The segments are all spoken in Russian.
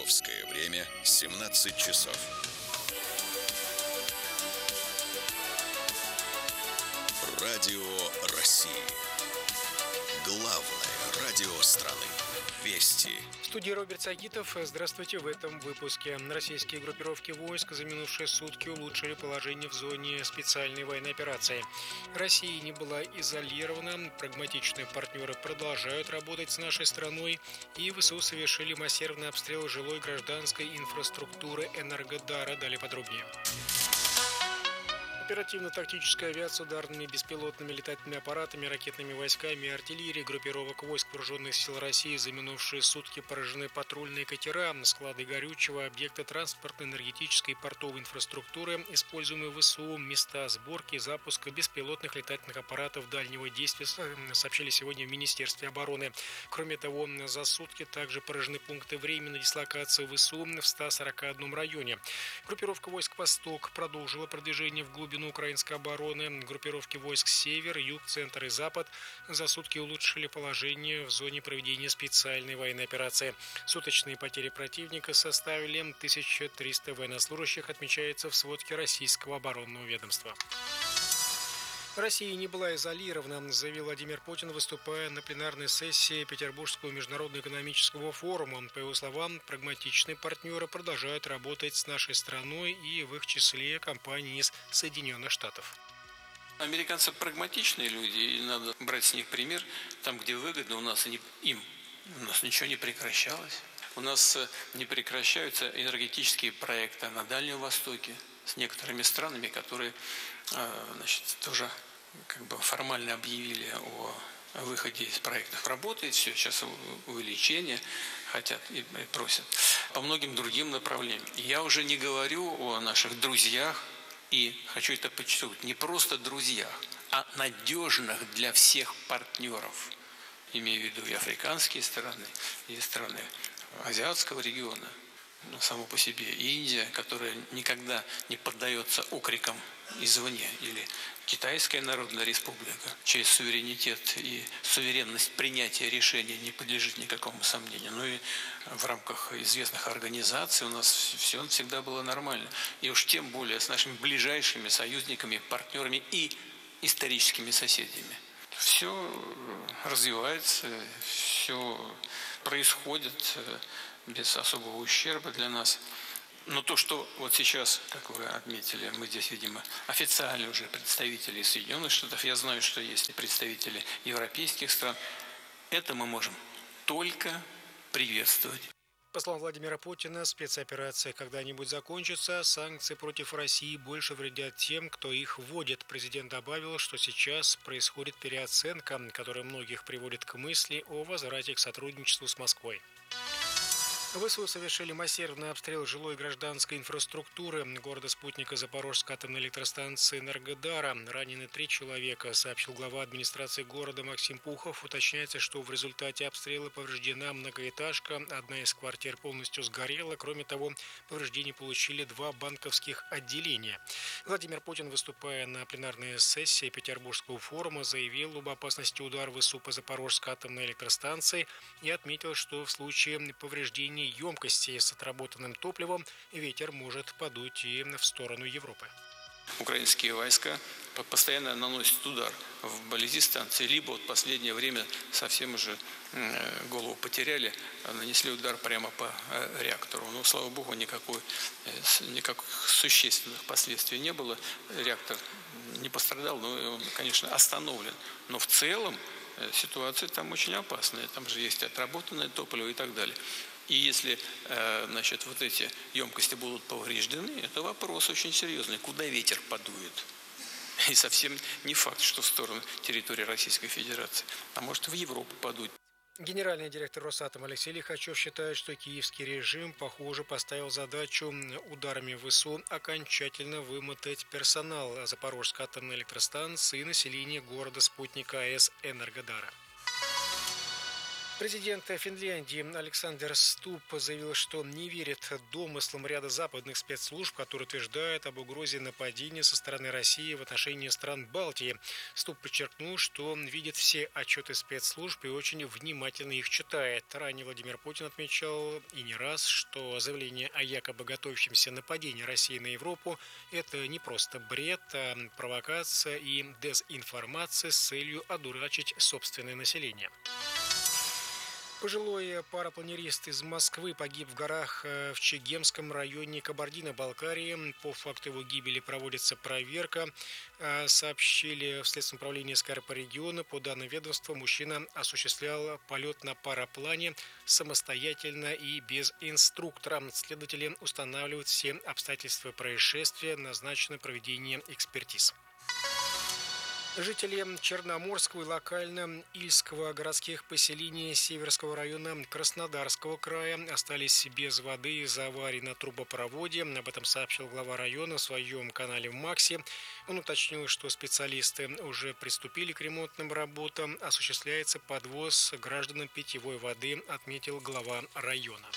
Московское время 17 часов. Радио России. Главное радио страны. Вести. В студии Роберт Сагитов. Здравствуйте. В этом выпуске. Российские группировки войск за минувшие сутки улучшили положение в зоне специальной военной операции. Россия не была изолирована. Прагматичные партнеры продолжают работать с нашей страной. И ВСУ совершили массированный обстрел жилой и гражданской инфраструктуры Энергодара. Далее подробнее. Оперативно-тактическая авиация ударными беспилотными летательными аппаратами, ракетными войсками и артиллерией группировок войск вооруженных сил России за минувшие сутки поражены патрульные катера, склады горючего, объекты транспортной, энергетической и портовой инфраструктуры, используемые ВСУ, места сборки и запуска беспилотных летательных аппаратов дальнего действия, сообщили сегодня в Министерстве обороны. Кроме того, за сутки также поражены пункты временной дислокации ВСУ в 141 районе. Группировка войск «Восток» продолжила продвижение в глубину украинской обороны. Группировки войск «Север», «Юг», «Центр» и «Запад» за сутки улучшили положение в зоне проведения специальной военной операции. Суточные потери противника составили 1300 военнослужащих, отмечается в сводке Российского оборонного ведомства. Россия не была изолирована, заявил Владимир Путин, выступая на пленарной сессии Петербургского международного экономического форума. По его словам, прагматичные партнеры продолжают работать с нашей страной и в их числе компании из Соединенных Штатов. Американцы прагматичные люди, и надо брать с них пример. Там, где выгодно, у нас ничего не прекращалось. У нас не прекращаются энергетические проекты на Дальнем Востоке с некоторыми странами, которые тоже формально объявили о выходе из проектов. Работает все, сейчас увеличение хотят и просят. По многим другим направлениям. Я уже не говорю о наших друзьях, и хочу это подчеркнуть, не просто друзьях, а надежных для всех партнеров. Имею в виду и африканские страны, и страны азиатского региона. Само по себе Индия, которая никогда не поддается окрикам извне, или Китайская Народная Республика, чей суверенитет и суверенность принятия решений не подлежит никакому сомнению. Но и в рамках известных организаций у нас все всегда было нормально. И уж тем более с нашими ближайшими союзниками, партнерами и историческими соседями. Все развивается, все происходит без особого ущерба для нас. Но то, что вот сейчас, как вы отметили, мы здесь видим официально уже представители Соединенных Штатов, я знаю, что есть и представители европейских стран, это мы можем только приветствовать. По словам Владимира Путина, спецоперация когда-нибудь закончится, санкции против России больше вредят тем, кто их вводит. Президент добавил, что сейчас происходит переоценка, которая многих приводит к мысли о возврате к сотрудничеству с Москвой. ВСУ совершили массированный обстрел жилой и гражданской инфраструктуры города-спутника Запорожской атомной электростанции Энергодара. Ранены 3 человека, сообщил глава администрации города Максим Пухов. Уточняется, что в результате обстрела повреждена многоэтажка, одна из квартир полностью сгорела. Кроме того, повреждения получили 2 банковских отделения. Владимир Путин, выступая на пленарной сессии Петербургского форума, заявил об опасности удара ВСУ по Запорожской атомной электростанции и отметил, что в случае повреждений емкости с отработанным топливом ветер может подуть и в сторону Европы. Украинские войска постоянно наносят удар вблизи станции, либо в последнее время совсем уже голову потеряли, нанесли удар прямо по реактору. Но, слава богу, никаких существенных последствий не было. Реактор не пострадал, но он, конечно, остановлен. Но в целом ситуация там очень опасная. Там же есть отработанное топливо и так далее. И если вот эти емкости будут повреждены, это вопрос очень серьезный. Куда ветер подует? И совсем не факт, что в сторону территории Российской Федерации, а может в Европу подует. Генеральный директор Росатома Алексей Лихачев считает, что киевский режим, похоже, поставил задачу ударами ВСУ окончательно вымотать персонал Запорожской атомной электростанции и население города-спутника АЭС Энергодара. Президент Финляндии Александр Стуб заявил, что не верит домыслам ряда западных спецслужб, которые утверждают об угрозе нападения со стороны России в отношении стран Балтии. Стуб подчеркнул, что видит все отчеты спецслужб и очень внимательно их читает. Ранее Владимир Путин отмечал и не раз, что заявление о якобы готовящемся нападении России на Европу – это не просто бред, а провокация и дезинформация с целью одурачить собственное население. Пожилой парапланерист из Москвы погиб в горах в Чегемском районе Кабардино-Балкарии. По факту его гибели проводится проверка, сообщили в Следственном управлении СК по региону. По данным ведомства, мужчина осуществлял полет на параплане самостоятельно и без инструктора. Следователи устанавливают все обстоятельства происшествия, назначено проведение экспертиз. Жители Черноморского и локально-Ильского городских поселений Северского района Краснодарского края остались без воды из-за аварии на трубопроводе. Об этом сообщил глава района в своем канале в Максе. Он уточнил, что специалисты уже приступили к ремонтным работам. Осуществляется подвоз гражданам питьевой воды, отметил глава района.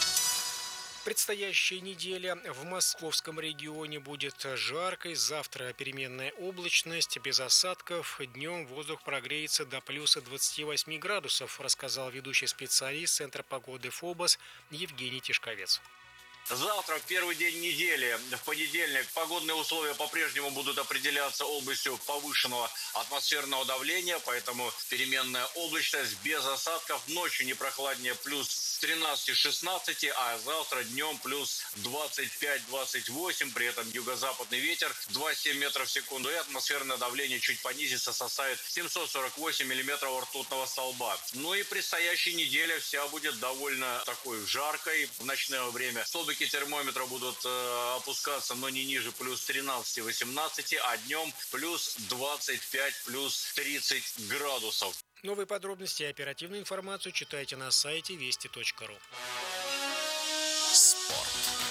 Предстоящая неделя в московском регионе будет жаркой. Завтра переменная облачность, без осадков. Днем воздух прогреется до плюс 28 градусов, рассказал ведущий специалист Центра погоды ФОБОС Евгений Тишковец. Завтра, первый день недели, в понедельник, погодные условия по-прежнему будут определяться областью повышенного атмосферного давления, поэтому переменная облачность без осадков, ночью не прохладнее плюс 13-16, а завтра днем плюс 25-28, при этом юго-западный ветер 2,7 метров в секунду, и атмосферное давление чуть понизится, составит 748 миллиметров ртутного столба. Ну и предстоящая неделя вся будет довольно такой жаркой. В ночное время столбики термометра будут опускаться, но не ниже плюс 13-18, а днем плюс 25, плюс 30 градусов. Новые подробности и оперативную информацию читайте на сайте вести.ру. Спорт.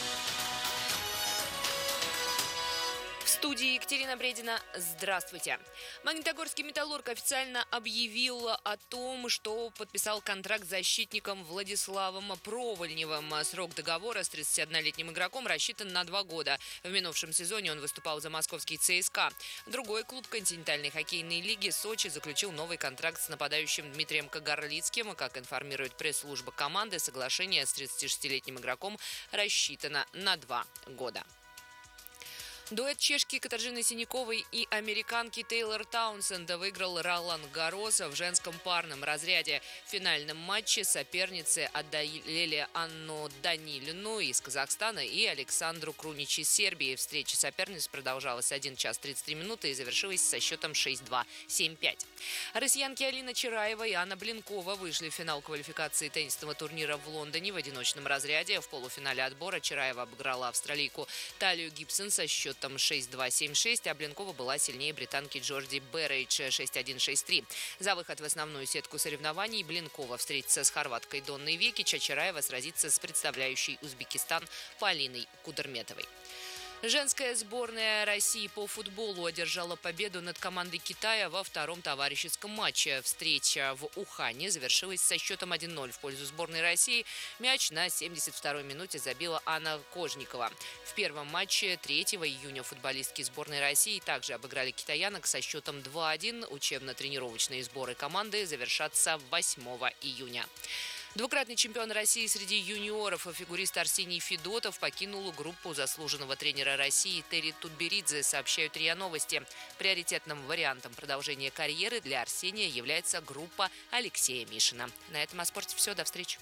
В студии Екатерина Бредина. Здравствуйте. Магнитогорский «Металлург» официально объявил о том, что подписал контракт с защитником Владиславом Провольневым. Срок договора с 31-летним игроком рассчитан на 2 года. В минувшем сезоне он выступал за московский ЦСКА. Другой клуб континентальной хоккейной лиги Сочи заключил новый контракт с нападающим Дмитрием Кагарлицким. Как информирует пресс-служба команды, соглашение с 36-летним игроком рассчитано на 2 года. Дуэт чешки Катаржины Синяковой и американки Тейлор Таунсенда выиграл Ролан-Гаррос в женском парном разряде. В финальном матче соперницы одолели Анну Данилину из Казахстана и Александру Крунич из Сербии. Встреча соперниц продолжалась 1 час 33 минуты и завершилась со счетом 6-2, 7-5. Россиянки Алина Чараева и Анна Блинкова вышли в финал квалификации теннисного турнира в Лондоне в одиночном разряде. В полуфинале отбора Чараева обыграла австралийку Талию Гибсон со счетом 6-2, 7-6, а Блинкова была сильнее британки Джорди Берридж 6-1, 6-3. За выход в основную сетку соревнований Блинкова встретится с хорваткой Донной Векич, а Чараева сразится с представляющей Узбекистан Полиной Кудерметовой. Женская сборная России по футболу одержала победу над командой Китая во втором товарищеском матче. Встреча в Ухане завершилась со счетом 1-0 в пользу сборной России. Мяч на 72-й минуте забила Анна Кожникова. В первом матче 3 июня футболистки сборной России также обыграли китаянок со счетом 2-1. Учебно-тренировочные сборы команды завершатся 8 июня. Двукратный чемпион России среди юниоров и фигурист Арсений Федотов покинул группу заслуженного тренера России Терри Тутберидзе, сообщают РИА Новости. Приоритетным вариантом продолжения карьеры для Арсения является группа Алексея Мишина. На этом о спорте все. До встречи.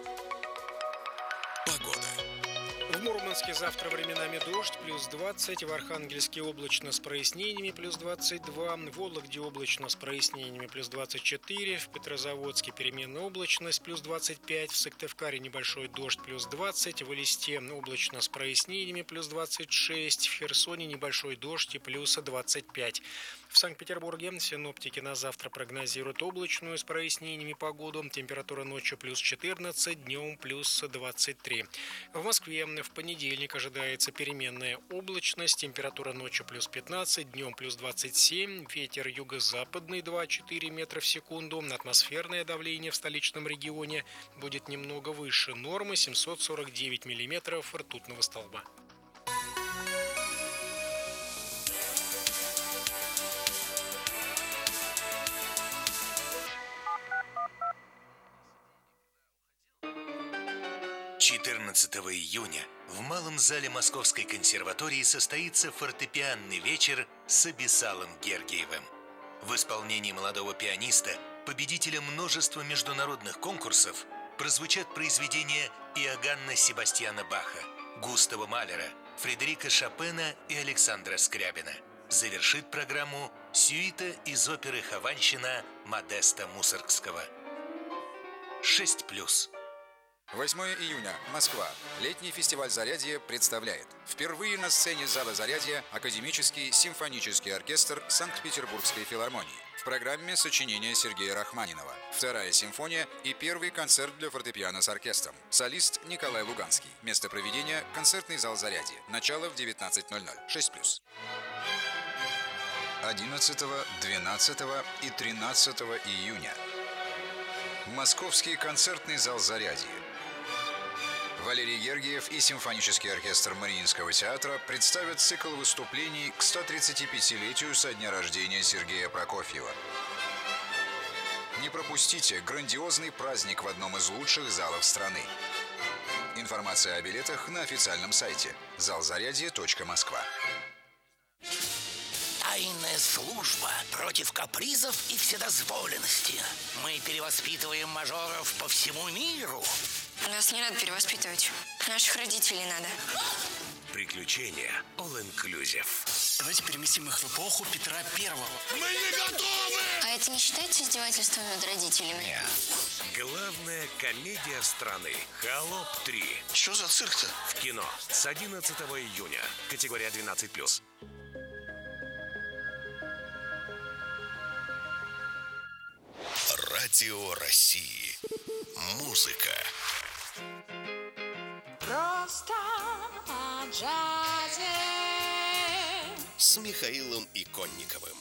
Погода. В Мурманске завтра временами дождь, плюс 20, в Архангельске облачно с прояснениями, плюс 22, в Вологде облачно с прояснениями, плюс 24, в Петрозаводске переменная облачность, плюс 25, в Сыктывкаре небольшой дождь, плюс 20, в Элисте облачно с прояснениями, плюс 26, в Херсоне небольшой дождь и плюс 25. В Санкт-Петербурге синоптики на завтра прогнозируют облачную с прояснениями погоду, температура ночью плюс 14, днем плюс 23. В Москве в понедельник ожидается переменная облачность, температура ночью плюс 15, днем плюс 27, ветер юго-западный 2,4 метра в секунду, атмосферное давление в столичном регионе будет немного выше нормы 749 миллиметров ртутного столба. «14 июня в Малом зале Московской консерватории состоится фортепианный вечер с Абисалом Гергиевым. В исполнении молодого пианиста, победителя множества международных конкурсов, прозвучат произведения Иоганна Себастьяна Баха, Густава Малера, Фредерика Шопена и Александра Скрябина. Завершит программу сюита из оперы «Хованщина» Модеста Мусоргского. 6+. 8 июня. Москва. Летний фестиваль «Зарядье» представляет. Впервые на сцене зала «Зарядье» Академический симфонический оркестр Санкт-Петербургской филармонии. В программе сочинения Сергея Рахманинова, вторая симфония и первый концерт для фортепиано с оркестром. Солист Николай Луганский. Место проведения – концертный зал «Зарядье». Начало в 19:00. 6+. 11, 12 и 13 июня. Московский концертный зал «Зарядье». Валерий Гергиев и симфонический оркестр Мариинского театра представят цикл выступлений к 135-летию со дня рождения Сергея Прокофьева. Не пропустите грандиозный праздник в одном из лучших залов страны. Информация о билетах на официальном сайте залзарядье.москва. Тайная служба против капризов и вседозволенности. Мы перевоспитываем мажоров по всему миру. Нас не надо перевоспитывать. Наших родителей надо. Приключения All Inclusive. Давайте переместим их в эпоху Петра Первого. Мы не готовы! А это не считается издевательством над родителями? Нет. Главная комедия страны «Холоп 3». Что за цирк-то? В кино с 11 июня. Категория 12+. Радио России. Музыка. Просто о джазе. С Михаилом Иконниковым.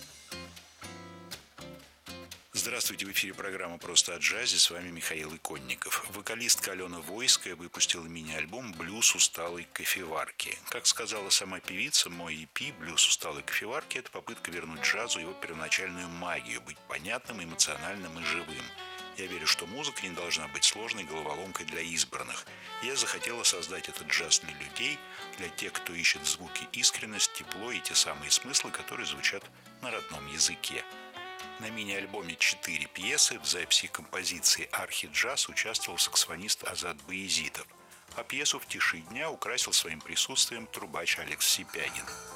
Здравствуйте, в эфире программа «Просто о джазе», с вами Михаил Иконников. Вокалистка Алена Войская выпустила мини-альбом «Блюз усталой кофеварки». Как сказала сама певица, мой EP «Блюз усталой кофеварки» – это попытка вернуть джазу его первоначальную магию, быть понятным, эмоциональным и живым. Я верю, что музыка не должна быть сложной головоломкой для избранных. Я захотела создать этот джаз для людей, для тех, кто ищет звуки, искренность, тепло и те самые смыслы, которые звучат на родном языке. На мини-альбоме 4 пьесы, в записи композиции «Архи-джаз» участвовал саксофонист Азат Баязитов, а пьесу «В тиши дня» украсил своим присутствием трубач Алекс Сипягин.